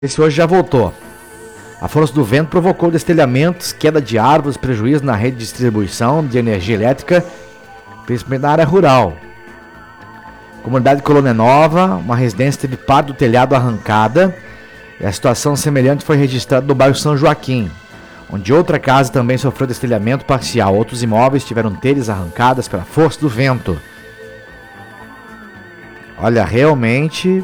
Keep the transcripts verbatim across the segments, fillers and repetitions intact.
Esse hoje já voltou. A força do vento provocou destelhamentos, queda de árvores, prejuízo na rede de distribuição de energia elétrica, principalmente na área rural. Comunidade Colônia Nova, uma residência teve parte do telhado arrancada. E a situação semelhante foi registrada no bairro São Joaquim, onde outra casa também sofreu destelhamento parcial. Outros imóveis tiveram telhas arrancadas pela força do vento. Olha, realmente...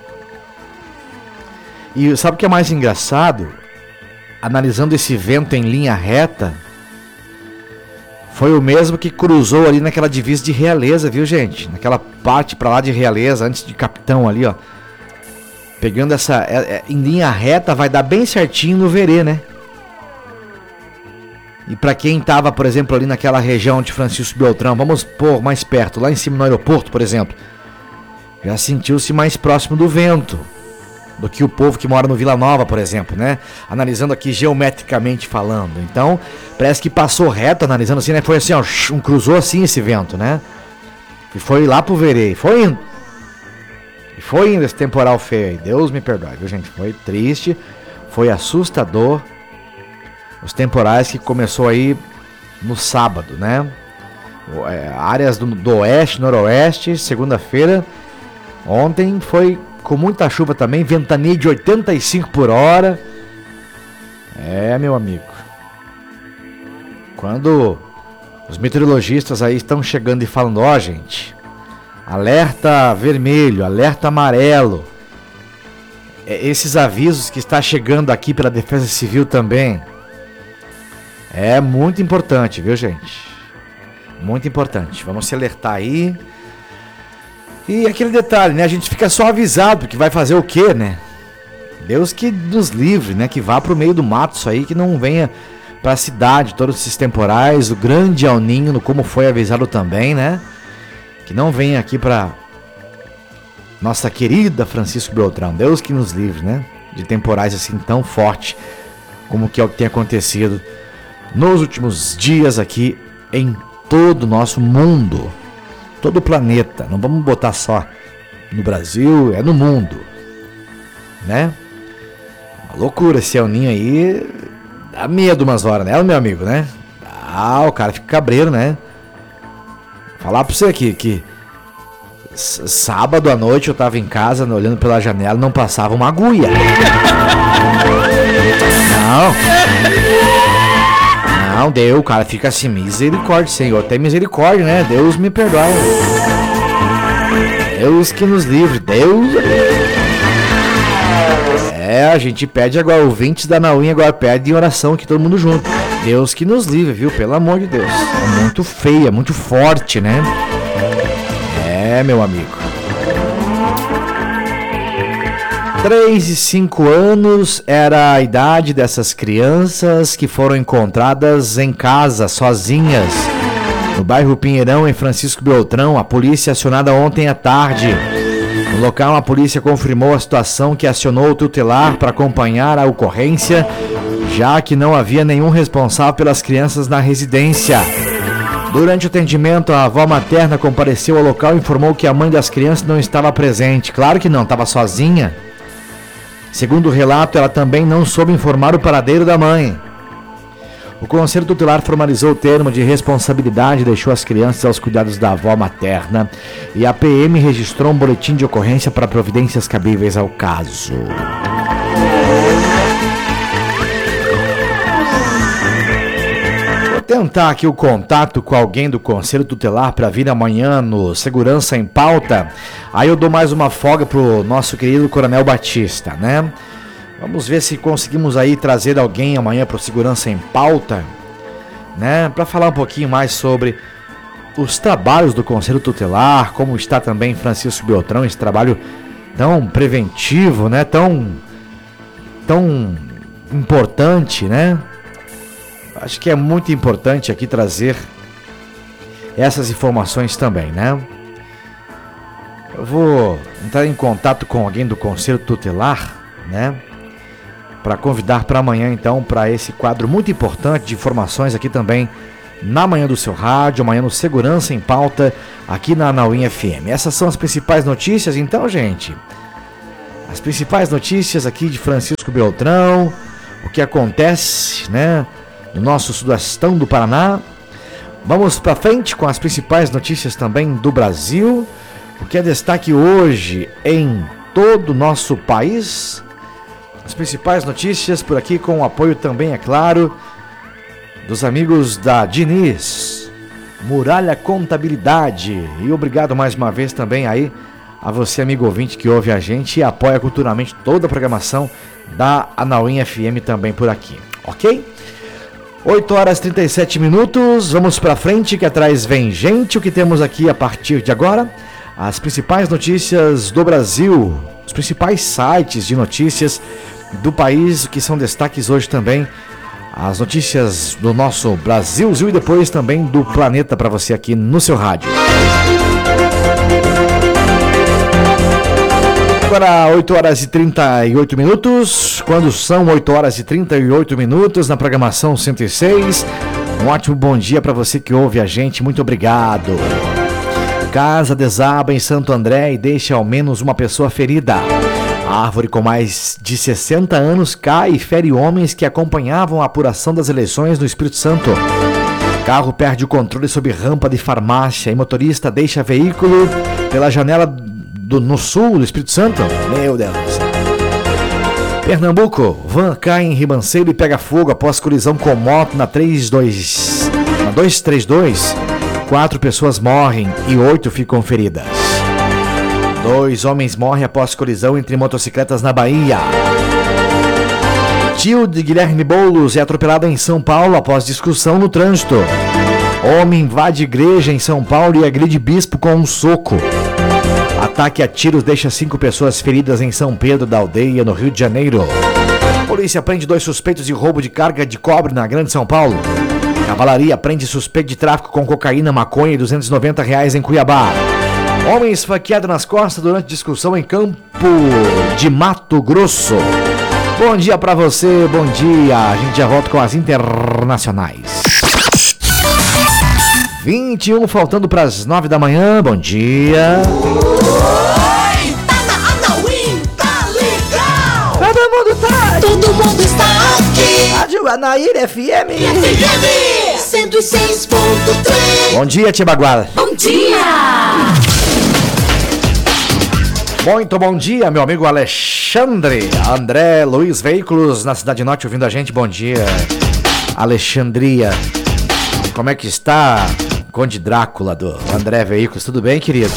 E sabe o que é mais engraçado? Analisando esse vento em linha reta, foi o mesmo que cruzou ali naquela divisa de Realeza, viu, gente? Naquela parte pra lá de Realeza, antes de Capitão ali, ó. Pegando essa... É, é, em linha reta vai dar bem certinho no Verê, né? E pra quem tava, por exemplo, ali naquela região de Francisco Beltrão, vamos pôr mais perto, lá em cima no aeroporto, por exemplo, já sentiu-se mais próximo do vento do que o povo que mora no Vila Nova, por exemplo, né? Analisando aqui geometricamente falando. Então, parece que passou reto, analisando assim, né? Foi assim, ó, um cruzou assim esse vento, né? E foi lá pro Verê, foi indo. E foi indo esse temporal feio aí. Deus me perdoe, viu, gente? Foi triste, foi assustador. Os temporais que começou aí no sábado, né? É, áreas do, do oeste, noroeste, segunda-feira. Ontem foi com muita chuva também, ventania de oitenta e cinco por hora. É, meu amigo. Quando os meteorologistas aí estão chegando e falando, ó, gente, alerta vermelho, alerta amarelo, esses avisos que está chegando aqui pela Defesa Civil também, é muito importante, viu, gente? Muito importante. Vamos se alertar aí. E aquele detalhe, né? A gente fica só avisado que vai fazer o quê, né? Deus que nos livre, né? Que vá pro meio do mato isso aí, que não venha pra cidade, todos esses temporais, o grande El Ninho, como foi avisado também, né? Que não venha aqui pra nossa querida Francisco Beltrão. Deus que nos livre, né? De temporais assim tão forte como que é o que tem acontecido nos últimos dias aqui em todo o nosso mundo. Todo o planeta, não vamos botar só no Brasil, é no mundo, né? Uma loucura esse El Ninho aí, dá medo umas horas, né, meu amigo, né? Ah, o cara fica cabreiro, né? Vou falar pra você aqui que s- sábado à noite eu tava em casa, olhando pela janela, não passava uma agulha. Não. Não, deu, o cara fica assim, misericórdia, Senhor, até misericórdia, né? Deus me perdoe. Deus que nos livre, Deus. É, a gente pede agora, ouvintes da Nauinha agora pede em oração aqui todo mundo junto. Deus que nos livre, viu? Pelo amor de Deus. É muito feia, muito forte, né? É, meu amigo. três e cinco anos era a idade dessas crianças que foram encontradas em casa, sozinhas, no bairro Pinheirão, em Francisco Beltrão. A polícia acionada ontem à tarde. No local, a polícia confirmou a situação, que acionou o tutelar para acompanhar a ocorrência, já que não havia nenhum responsável pelas crianças na residência. Durante o atendimento, a avó materna compareceu ao local e informou que a mãe das crianças não estava presente. Claro que não, estava sozinha. Segundo o relato, ela também não soube informar o paradeiro da mãe. O Conselho Tutelar formalizou o termo de responsabilidade e deixou as crianças aos cuidados da avó materna. E a P M registrou um boletim de ocorrência para providências cabíveis ao caso. Vou tentar aqui o contato com alguém do Conselho Tutelar para vir amanhã no Segurança em Pauta. Aí eu dou mais uma folga pro nosso querido Coronel Batista, né? Vamos ver se conseguimos aí trazer alguém amanhã pro Segurança em Pauta, né? Para falar um pouquinho mais sobre os trabalhos do Conselho Tutelar, como está também Francisco Beltrão, esse trabalho tão preventivo, né? Tão, tão importante, né? Acho que é muito importante aqui trazer essas informações também, né? Eu vou entrar em contato com alguém do Conselho Tutelar, né? Para convidar para amanhã, então, para esse quadro muito importante de informações aqui também na manhã do seu rádio, amanhã no Segurança em Pauta, aqui na Nauinha F M. Essas são as principais notícias, então, gente. as principais notícias aqui de Francisco Beltrão, o que acontece, né, no nosso sudestão do Paraná. Vamos para frente com as principais notícias também do Brasil, o que é destaque hoje em todo o nosso país. As principais notícias por aqui com o apoio também, é claro, dos amigos da Diniz, Muralha Contabilidade. E obrigado mais uma vez também aí a você, amigo ouvinte, que ouve a gente e apoia culturalmente toda a programação da Anauim F M também por aqui, ok? oito horas e trinta e sete minutos, vamos pra frente que atrás vem gente. O que temos aqui a partir de agora? As principais notícias do Brasil, os principais sites de notícias do país, que são destaques hoje também. As notícias do nosso Brasil e depois também do planeta para você aqui no seu rádio. Agora oito horas e trinta e oito minutos, quando são oito horas e trinta e oito minutos na programação cento e seis. Um ótimo bom dia para você que ouve a gente, muito obrigado. Casa desaba em Santo André e deixa ao menos uma pessoa ferida. A árvore com mais de sessenta anos cai e fere homens que acompanhavam a apuração das eleições no Espírito Santo. Carro perde o controle sob rampa de farmácia e motorista deixa veículo pela janela do, no sul do Espírito Santo. Meu Deus. Pernambuco, van cai em Ribanceiro e pega fogo após colisão com moto na três dois, na duzentos e trinta e dois. Quatro pessoas morrem e oito ficam feridas. Dois homens morrem após colisão entre motocicletas na Bahia. Tio de Guilherme Boulos é atropelado em São Paulo após discussão no trânsito. Homem invade igreja em São Paulo e agride bispo com um soco. Ataque a tiros deixa cinco pessoas feridas em São Pedro da Aldeia, no Rio de Janeiro. Polícia prende dois suspeitos de roubo de carga de cobre na Grande São Paulo. Cavalaria prende suspeito de tráfico com cocaína, maconha e duzentos e noventa reais em Cuiabá. Homem esfaqueado nas costas durante discussão em Campo de Mato Grosso. Bom dia pra você, bom dia. A gente já volta com as internacionais. vinte e um faltando para as nove da manhã, bom dia. Oi, tá na Anauim, tá legal. Todo mundo tá. Todo mundo está aqui. Rádio Anair F M. F M cento e seis ponto três. Bom dia, Tia Baguala. Bom dia. Muito bom dia, meu amigo Alexandre. André Luiz Veículos, na Cidade Norte, ouvindo a gente. Bom dia, Alexandria. Como é que está, Conde Drácula do André Veículos? Tudo bem, querido?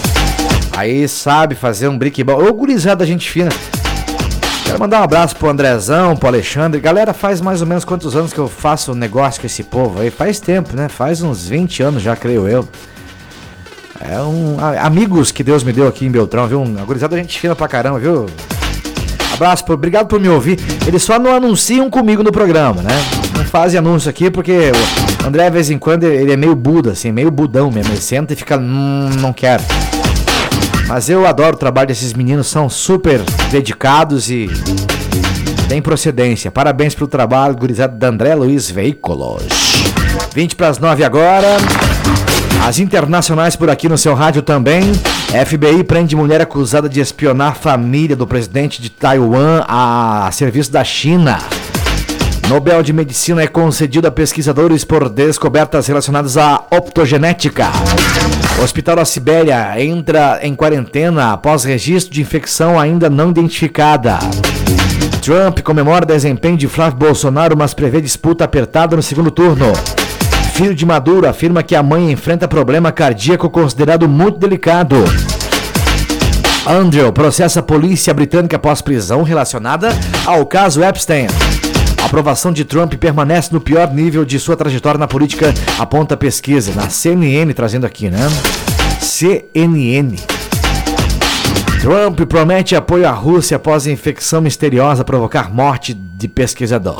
Aí sabe fazer um brick ball. Ô, gurizada, gente fina. Quero mandar um abraço pro Andrezão, pro Alexandre. Galera, faz mais ou menos quantos anos que eu faço negócio com esse povo aí? Faz tempo, né? Faz uns vinte anos já, creio eu. É um... Amigos que Deus me deu aqui em Beltrão, viu? A gurizada, gente fina pra caramba, viu? Abraço, por... obrigado por me ouvir. Eles só não anunciam comigo no programa, né? Não fazem anúncio aqui porque o André, de vez em quando, ele é meio Buda, assim, meio budão mesmo. Ele senta e fica, hum, não quero. Mas eu adoro o trabalho desses meninos, são super dedicados e tem procedência. Parabéns pelo trabalho, gurizada da André Luiz Veículos. vinte para as nove agora. As internacionais por aqui no seu rádio também. F B I prende mulher acusada de espionar família do presidente de Taiwan a serviço da China. Nobel de Medicina é concedido a pesquisadores por descobertas relacionadas à optogenética. O Hospital da Sibéria entra em quarentena após registro de infecção ainda não identificada. Trump comemora desempenho de Flávio Bolsonaro, mas prevê disputa apertada no segundo turno. Filho de Maduro afirma que a mãe enfrenta problema cardíaco considerado muito delicado. Andrew processa a polícia britânica após prisão relacionada ao caso Epstein. A aprovação de Trump permanece no pior nível de sua trajetória na política, aponta a pesquisa. Na C N N, trazendo aqui, né? C N N. Trump promete apoio à Rússia após a infecção misteriosa provocar morte de pesquisador.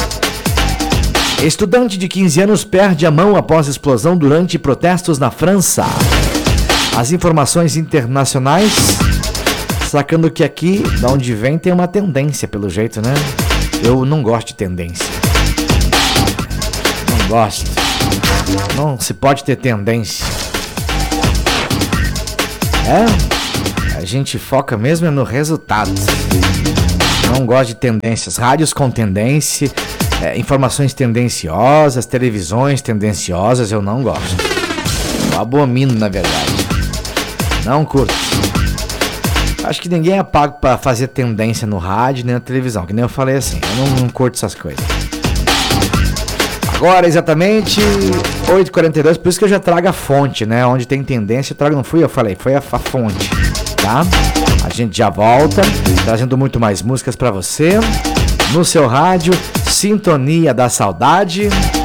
Estudante de quinze anos perde a mão após explosão durante protestos na França. As informações internacionais, sacando que aqui, de onde vem, tem uma tendência, pelo jeito, né? Eu não gosto de tendência. Não gosto. Não se pode ter tendência. É? A gente foca mesmo no resultado. Não gosto de tendências. Rádios com tendência, é, informações tendenciosas, televisões tendenciosas, eu não gosto. Eu abomino, na verdade. Não curto. Acho que ninguém é pago pra fazer tendência no rádio nem na televisão, que nem eu falei assim. Eu não, não curto essas coisas. Agora, exatamente oito e quarenta e dois, por isso que eu já trago a fonte, né? Onde tem tendência, eu trago, não fui eu falei, foi a, a fonte, tá? A gente já volta, trazendo muito mais músicas pra você, no seu rádio, Sintonia da Saudade.